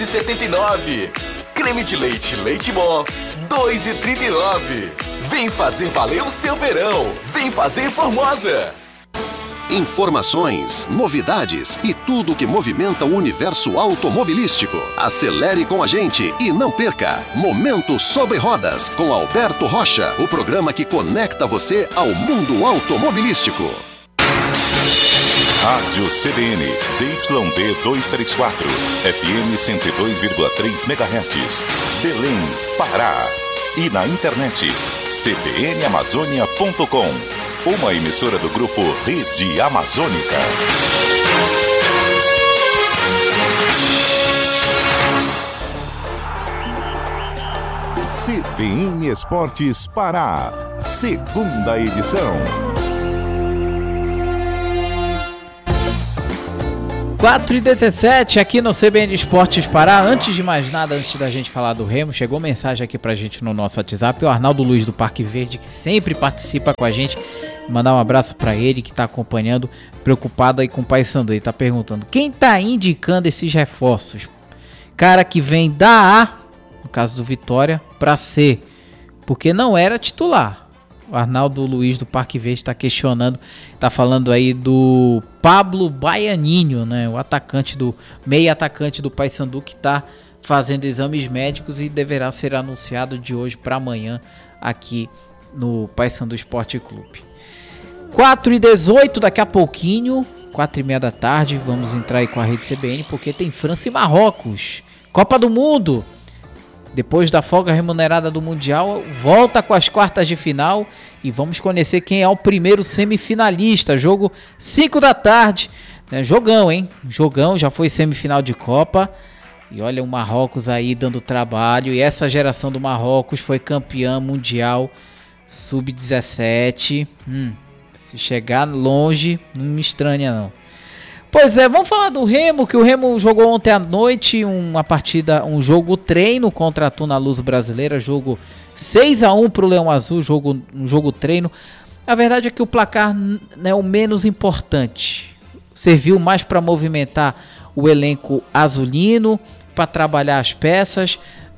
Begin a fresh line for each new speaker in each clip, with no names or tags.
R$2,79. Creme de leite Leite Bom, R$2,39. Vem fazer valer o seu verão. Vem fazer Formosa.
Informações, novidades e tudo que movimenta o universo automobilístico. Acelere com a gente e não perca Momento Sobre Rodas com Alberto Rocha, o programa que conecta você ao mundo automobilístico.
Rádio CBN, ZYD 234, FM 102,3 MHz, Belém, Pará. E na internet, cbnamazônia.com, uma emissora do grupo Rede Amazônica. CBN Esportes Pará, segunda edição.
4h17 aqui no CBN Esportes Pará. Antes de mais nada, antes da gente falar do Remo, chegou mensagem aqui pra gente no nosso WhatsApp, o Arnaldo Luiz do Parque Verde, que sempre participa com a gente. Mandar um abraço pra ele, que tá acompanhando, preocupado aí com o Paysandu. Ele tá perguntando, quem tá indicando esses reforços? Cara que vem da A, no caso do Vitória, pra C, porque não era titular. O Arnaldo Luiz do Parque Verde está questionando, está falando aí do Pablo Baianinho, né? O atacante meio atacante do Paysandu, que está fazendo exames médicos e deverá ser anunciado de hoje para amanhã aqui no Paysandu Esporte Clube. 4h18, daqui a pouquinho, 4h30 da tarde, vamos entrar aí com a Rede CBN, porque tem França e Marrocos, Copa do Mundo. Depois da folga remunerada do Mundial, volta com as quartas de final e vamos conhecer quem é o primeiro semifinalista. Jogo 5 da tarde, né? Jogão, hein? Jogão, já foi semifinal de Copa. E olha o Marrocos aí dando trabalho. E essa geração do Marrocos foi campeã mundial sub-17. Se chegar longe, não me estranha não. Pois é, vamos falar do Remo, que o Remo jogou ontem à noite um jogo treino contra a Tuna Luz Brasileira, jogo 6-1 para o Leão Azul, um jogo treino. A verdade é que o placar é o menos importante, serviu mais para movimentar o elenco azulino, para trabalhar as peças,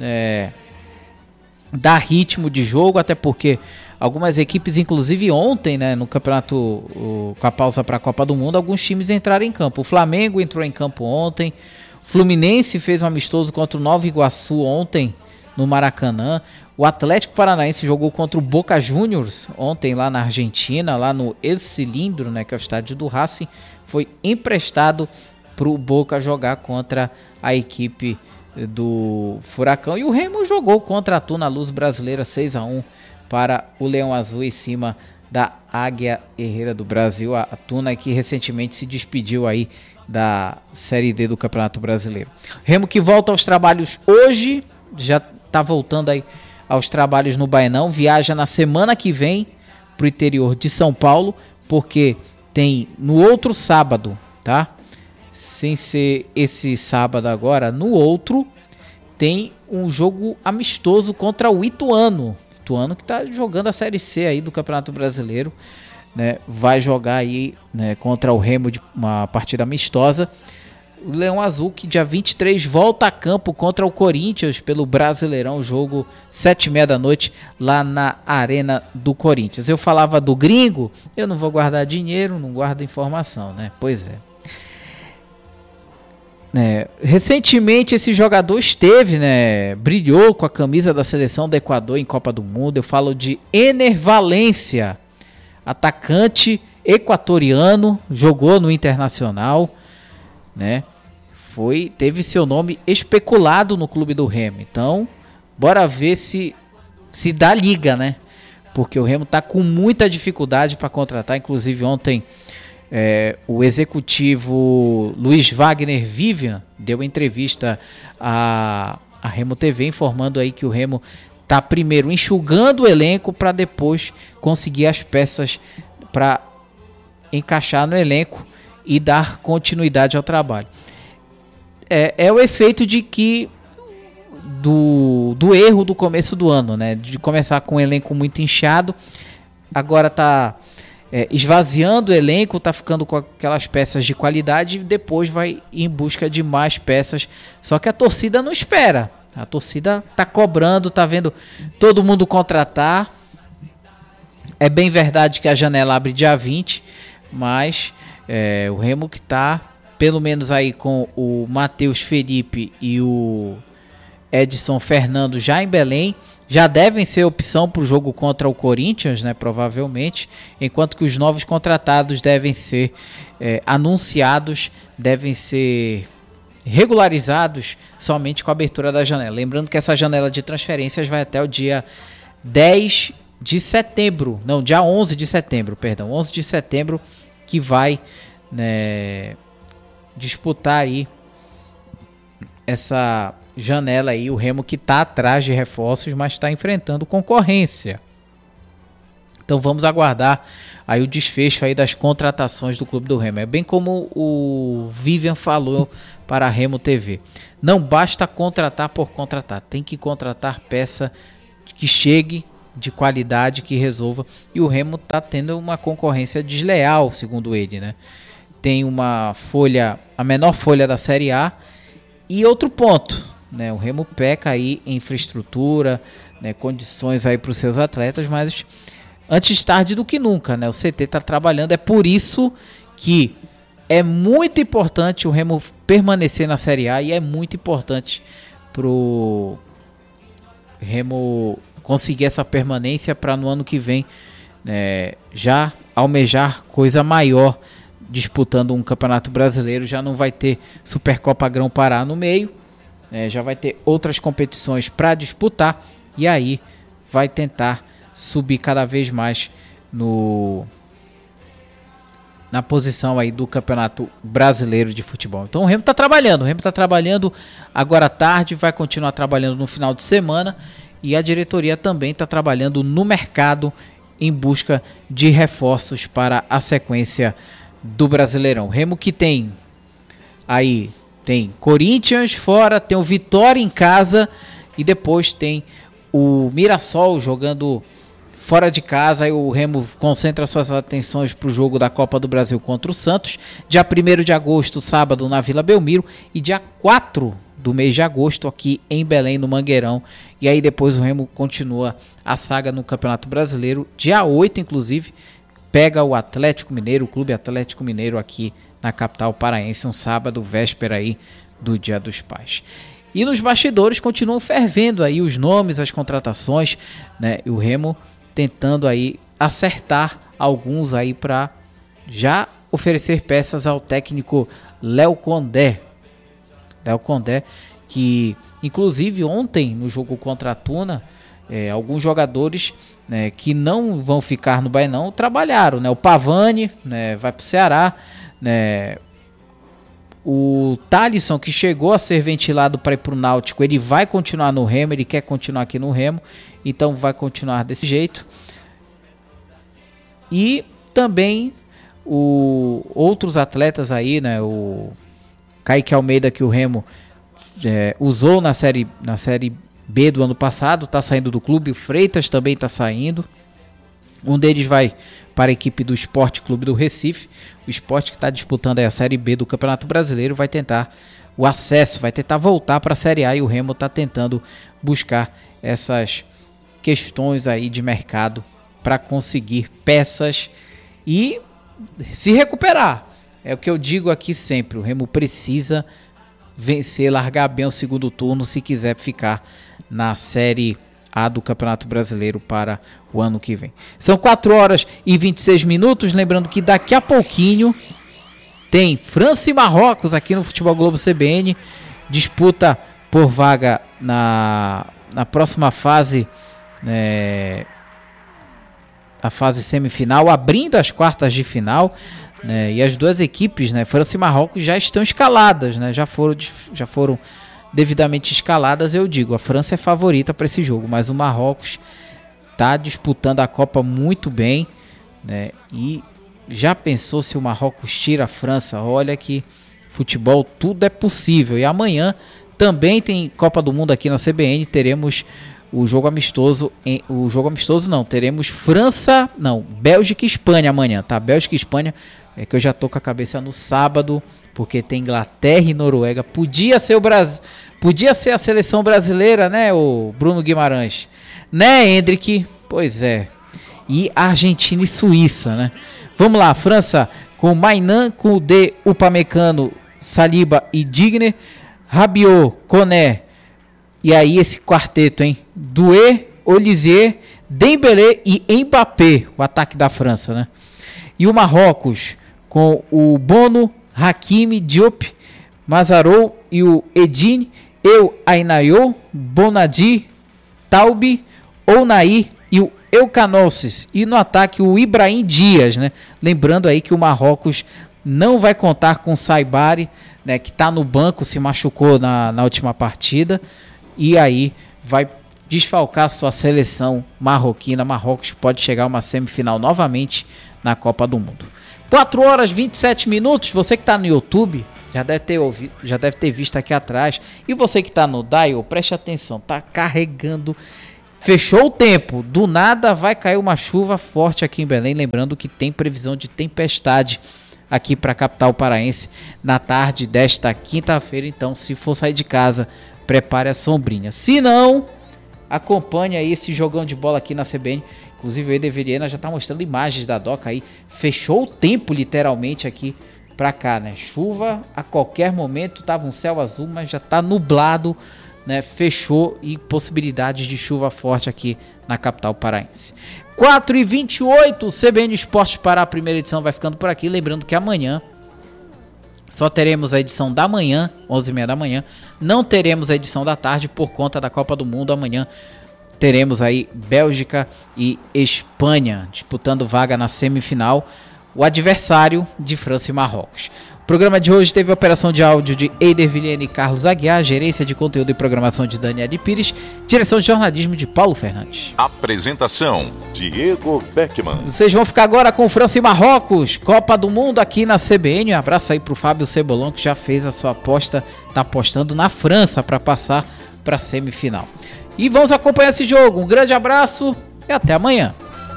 dar ritmo de jogo, até porque algumas equipes, inclusive ontem, né, no campeonato, com a pausa para a Copa do Mundo, alguns times entraram em campo. O Flamengo entrou em campo ontem, o Fluminense fez um amistoso contra o Nova Iguaçu ontem no Maracanã, o Atlético Paranaense jogou contra o Boca Juniors ontem lá na Argentina, lá no El Cilindro, né, que é o estádio do Racing, foi emprestado para o Boca jogar contra a equipe do Furacão. E o Remo jogou contra a Tuna Luz Brasileira 6-1 para o Leão Azul em cima da Águia Herrera do Brasil, a Tuna que recentemente se despediu aí da Série D do Campeonato Brasileiro. Remo que volta aos trabalhos hoje, já está voltando aí aos trabalhos no Baenão, viaja na semana que vem para o interior de São Paulo, porque tem no outro sábado, tá? Sem ser esse sábado agora, no outro tem um jogo amistoso contra o Ituano. Ituano que está jogando a Série C aí do Campeonato Brasileiro, né? Vai jogar aí, né, contra o Remo de uma partida amistosa. O Leão Azul que dia 23 volta a campo contra o Corinthians pelo Brasileirão, jogo 7h30 da noite lá na Arena do Corinthians. Eu falava do gringo, eu não vou guardar dinheiro, não guardo informação, né? Pois é. Recentemente esse jogador esteve, né, brilhou com a camisa da seleção do Equador em Copa do Mundo. Eu falo de Ener Valencia, atacante equatoriano, jogou no Internacional, né? Teve seu nome especulado no clube do Remo. Então, bora ver se dá liga, né? Porque o Remo tá com muita dificuldade para contratar. Inclusive ontem o executivo Luiz Wagner Vivian deu entrevista à Remo TV informando aí que o Remo está primeiro enxugando o elenco para depois conseguir as peças para encaixar no elenco e dar continuidade ao trabalho. É o efeito de que do erro do começo do ano, né? De começar com um elenco muito inchado, agora tá esvaziando o elenco, tá ficando com aquelas peças de qualidade e depois vai em busca de mais peças. Só que a torcida não espera. A torcida tá cobrando, tá vendo todo mundo contratar. É bem verdade que a janela abre dia 20, mas o Remo que tá, pelo menos aí com o Matheus Felipe e o Edson Fernando já em Belém, já devem ser opção para o jogo contra o Corinthians, né, provavelmente, enquanto que os novos contratados devem ser anunciados, devem ser regularizados somente com a abertura da janela. Lembrando que essa janela de transferências vai até o dia 10 de setembro, não, dia 11 de setembro, perdão, 11 de setembro, que vai, né, disputar aí essa janela aí, o Remo que está atrás de reforços, mas está enfrentando concorrência. Então vamos aguardar aí o desfecho aí das contratações do Clube do Remo. É bem como o Vivian falou para a Remo TV. Não basta contratar por contratar, tem que contratar peça que chegue, de qualidade, que resolva. E o Remo está tendo uma concorrência desleal, segundo ele, né? Tem uma folha, a menor folha da Série A. E outro ponto, né? O Remo peca aí em infraestrutura, né? Condições aí para os seus atletas, mas antes tarde do que nunca, né? O CT está trabalhando, é por isso que é muito importante o Remo permanecer na Série A e é muito importante pro Remo conseguir essa permanência para no ano que vem, né, já almejar coisa maior, disputando um Campeonato Brasileiro. Já não vai ter Supercopa Grão-Pará no meio, já vai ter outras competições para disputar e aí vai tentar subir cada vez mais na posição aí do Campeonato Brasileiro de Futebol. Então o Remo está trabalhando agora à tarde, vai continuar trabalhando no final de semana e a diretoria também está trabalhando no mercado em busca de reforços para a sequência do Brasileirão. O Remo que tem Corinthians fora, tem o Vitória em casa e depois tem o Mirassol jogando fora de casa. Aí o Remo concentra suas atenções para o jogo da Copa do Brasil contra o Santos, dia 1º de agosto, sábado, na Vila Belmiro, e dia 4 do mês de agosto aqui em Belém, no Mangueirão. E aí depois o Remo continua a saga no Campeonato Brasileiro, dia 8 inclusive, pega o Atlético Mineiro, o Clube Atlético Mineiro aqui na capital paraense, um sábado, véspera aí do Dia dos Pais. E nos bastidores continuam fervendo aí os nomes, as contratações, né? E o Remo tentando aí acertar alguns aí para já oferecer peças ao técnico Léo Condé. Léo Condé, que inclusive ontem no jogo contra a Tuna, alguns jogadores, né, que não vão ficar no Bainão trabalharam, né? O Pavani, né, vai para o Ceará, né? O Thalisson, que chegou a ser ventilado para ir para o Náutico, ele vai continuar no Remo, ele quer continuar aqui no Remo, então vai continuar desse jeito. E também outros atletas aí, né? O Kaique Almeida, que o Remo usou na série B do ano passado, está saindo do clube. O Freitas também está saindo. Um deles vai para a equipe do Sport Clube do Recife. O Sport, que está disputando aí a Série B do Campeonato Brasileiro, vai tentar o acesso, vai tentar voltar para a Série A, e o Remo está tentando buscar essas questões aí de mercado para conseguir peças e se recuperar. É o que eu digo aqui sempre, o Remo precisa vencer, largar bem o segundo turno se quiser ficar na Série A do Campeonato Brasileiro para o ano que vem. São 4h26, lembrando que daqui a pouquinho tem França e Marrocos aqui no Futebol Globo CBN, disputa por vaga na próxima fase, a fase semifinal, abrindo as quartas de final, né, e as duas equipes, né, França e Marrocos, já estão escaladas, né, já foram devidamente escaladas. Eu digo, a França é favorita para esse jogo, mas o Marrocos está disputando a Copa muito bem, né, e já pensou se o Marrocos tira a França? Olha que futebol, tudo é possível. E amanhã também tem Copa do Mundo aqui na CBN, teremos teremos Bélgica e Espanha amanhã, tá? Bélgica e Espanha, é que eu já tô com a cabeça no sábado, porque tem Inglaterra e Noruega. Podia ser a seleção brasileira, né, o Bruno Guimarães? Né, Hendrick? Pois é. E Argentina e Suíça, né? Vamos lá, França com Mainan, com o D, Upamecano, Saliba e Digne, Rabiot, Koné, e aí esse quarteto, hein? Doué, Olisier, Dembélé e Mbappé, o ataque da França, né? E o Marrocos com o Bono, Hakimi, Diop, Mazarou e o Edine, Ainayo, Bonadi, Taubi, Ounaí e o Eucanossis. E no ataque o Ibrahim Dias, né? Lembrando aí que o Marrocos não vai contar com o Saibari, né? Que está no banco, se machucou na última partida. E aí vai desfalcar sua seleção marroquina. Marrocos pode chegar a uma semifinal novamente na Copa do Mundo. 4 horas e 27 minutos. Você que está no YouTube já deve ter visto aqui atrás. E você que está no Dial, preste atenção. Está carregando. Fechou o tempo. Do nada vai cair uma chuva forte aqui em Belém. Lembrando que tem previsão de tempestade aqui para a capital paraense na tarde desta quinta-feira. Então, se for sair de casa, prepare a sombrinha. Se não, acompanhe aí esse jogão de bola aqui na CBN. Inclusive o Eder Viriena já está mostrando imagens da Doca aí. Fechou o tempo literalmente aqui pra cá, né? Chuva a qualquer momento. Tava um céu azul, mas já tá nublado, né? Fechou e possibilidades de chuva forte aqui na capital paraense. 4h28, CBN Esportes Pará, a primeira edição vai ficando por aqui. Lembrando que amanhã só teremos a edição da manhã, 11h30 da manhã. Não teremos a edição da tarde por conta da Copa do Mundo. Amanhã teremos aí Bélgica e Espanha disputando vaga na semifinal. O adversário de França e Marrocos. O programa de hoje teve a operação de áudio de Eider Viliene e Carlos Aguiar, gerência de conteúdo e programação de Daniel Pires, direção de jornalismo de Paulo Fernandes.
Apresentação: Diego Beckman.
Vocês vão ficar agora com França e Marrocos, Copa do Mundo aqui na CBN. Um abraço aí pro Fábio Cebolão, que já fez a sua aposta, tá apostando na França para passar para a semifinal. E vamos acompanhar esse jogo. Um grande abraço e até amanhã.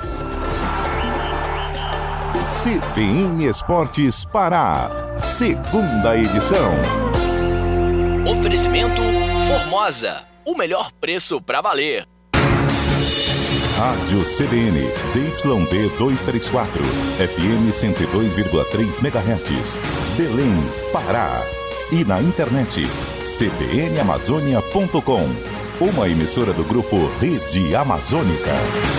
CBN Esportes Pará, segunda edição.
Oferecimento Formosa, o melhor preço pra valer.
Rádio CBN, ZYD 234, FM 102,3 MHz, Belém, Pará. E na internet, cbnamazônia.com, uma emissora do grupo Rede Amazônica.